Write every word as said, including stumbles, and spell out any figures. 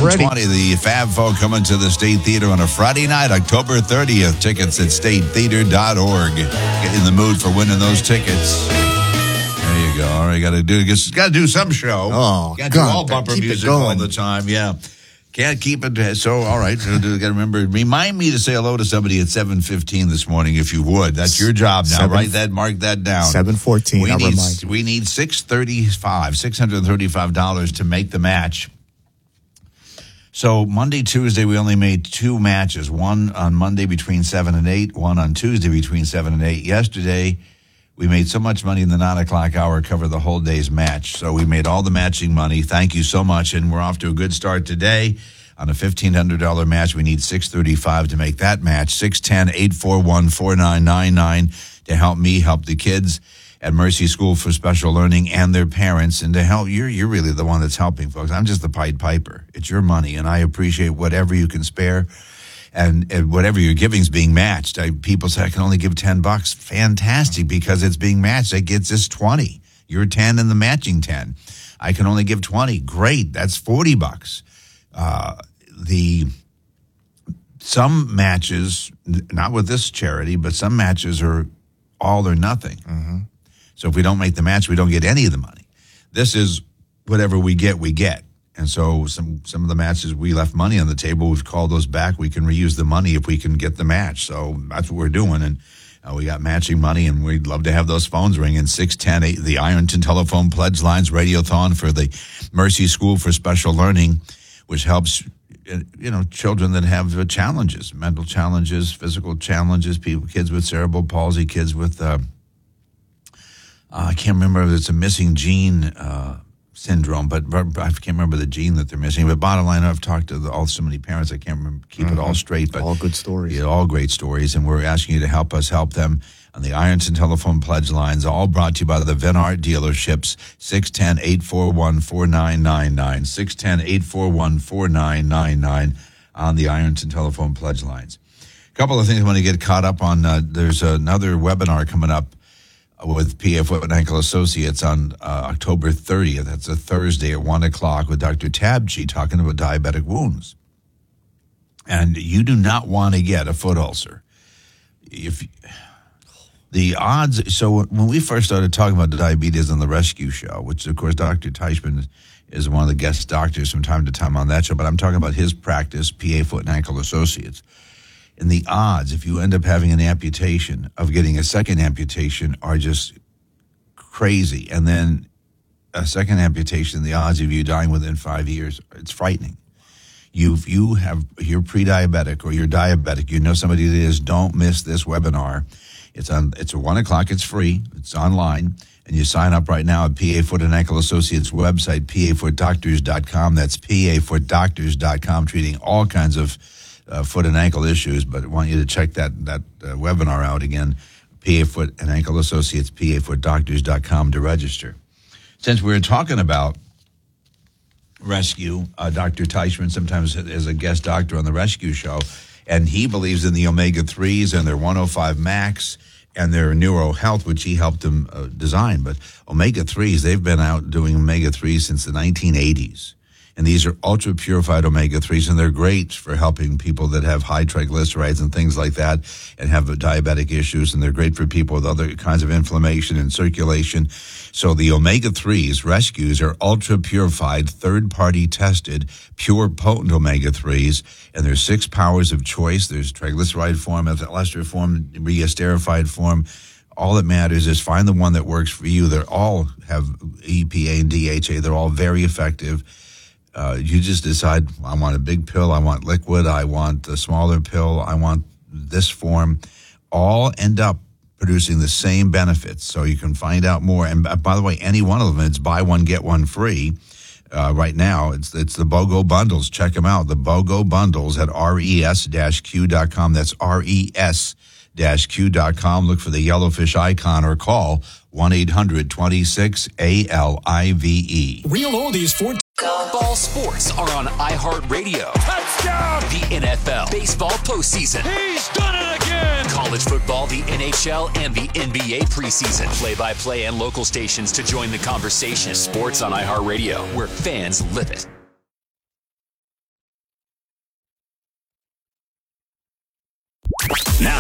seven twenty, the Fab Four coming to the State Theater on a Friday night, October thirtieth. Tickets at state theater dot org. Get in the mood for winning those tickets. There you go. All right, got to do. Got to do some show. Oh, got to do all bumper music all the time. Yeah. Can't keep it. So, all right. So, got to remember. Remind me to say hello to somebody at seven fifteen this morning, if you would. That's your job now. Seven, Write that. Mark that down. seven fourteen. We I'll need. Remind you. We need six thirty five. Six hundred thirty five dollars to make the match. So Monday, Tuesday, we only made two matches. One on Monday between seven and eight. One on Tuesday between seven and eight. Yesterday, we made so much money in the nine o'clock hour, cover the whole day's match. So we made all the matching money. Thank you so much. And we're off to a good start today. On a fifteen hundred dollars match, we need six thirty-five to make that match. six one zero, eight four one, four nine nine nine to help me help the kids at Mercy School for Special Learning and their parents. And to help, you're, you're really the one that's helping, folks. I'm just the Pied Piper. It's your money, and I appreciate whatever you can spare. And, and whatever you're giving is being matched. I, people say, I can only give ten bucks. Fantastic, because it's being matched. That gets us twenty. You're ten and the matching ten. I can only give twenty. Great. That's forty bucks. Uh, the, some matches, not with this charity, but some matches are all or nothing. Mm-hmm. So if we don't make the match, we don't get any of the money. This is whatever we get, we get. And so some, some of the matches we left money on the table, we've called those back. We can reuse the money if we can get the match. So that's what we're doing. And uh, we got matching money, and we'd love to have those phones ringing. six one zero, the Ironton Telephone Pledge Lines Radiothon for the Mercy School for Special Learning, which helps, you know, children that have challenges, mental challenges, physical challenges, people, kids with cerebral palsy, kids with, uh, uh, I can't remember if it's a missing gene, uh, syndrome, but, but I can't remember the gene that they're missing. But bottom line, I've talked to the, all so many parents, I can't remember, keep mm-hmm. it all straight. But all good stories. Yeah, all great stories, and we're asking you to help us help them on the Ironton Telephone Pledge Lines, all brought to you by the Venart dealerships, six one zero, eight four one, four nine nine nine, six one zero, eight four one, four nine nine nine on the Ironton Telephone Pledge Lines. A couple of things I want to get caught up on. Uh, there's another webinar coming up with P A Foot and Ankle Associates on uh, October thirtieth. That's a Thursday at one o'clock with Doctor Tabji talking about diabetic wounds. And you do not want to get a foot ulcer. If the odds, so when we first started talking about diabetes on the Rescue Show, which of course Doctor Teichman is one of the guest doctors from time to time on that show, but I'm talking about his practice, P A Foot and Ankle Associates. And the odds, if you end up having an amputation, of getting a second amputation are just crazy. And then a second amputation, the odds of you dying within five years, it's frightening. You, if you have, you're pre-diabetic or you're diabetic, you know somebody that is, don't miss this webinar. It's on, it's at one o'clock, it's free, it's online, and you sign up right now at P A Foot and Ankle Associates website, P A foot doctors dot com. That's P A foot doctors dot com, treating all kinds of Uh, foot and ankle issues, but I want you to check that that uh, webinar out again, P A Foot and Ankle Associates, P A foot doctors dot com to register. Since we were talking about rescue, uh, Doctor Teichman sometimes is a guest doctor on the Rescue Show, and he believes in the omega threes and their one oh five max and their Neuro Health, which he helped them uh, design. But omega threes, they've been out doing omega threes since the nineteen eighties. And these are ultra-purified omega threes, and they're great for helping people that have high triglycerides and things like that and have diabetic issues, and they're great for people with other kinds of inflammation and circulation. So the omega threes rescues are ultra-purified, third-party tested, pure, potent omega threes, and there's six powers of choice. There's triglyceride form, ethyl ester form, re-esterified form. All that matters is find the one that works for you. They all have E P A and D H A. They're all very effective. Uh, you just decide, I want a big pill, I want liquid, I want a smaller pill, I want this form. All end up producing the same benefits. So you can find out more. And by the way, any one of them, it's buy one, get one free. Uh, right now, it's it's the BOGO bundles. Check them out. The BOGO bundles at res dash q dot com. That's res dash q dot com. Look for the yellowfish icon or call one eight hundred twenty-six A L I V E. Real oldies for Ball sports are on iHeartRadio. Touchdown! The N F L, baseball postseason. He's done it again! College football, the N H L, and the N B A preseason. Play-by-play and local stations to join the conversation. Sports on iHeartRadio, where fans live it.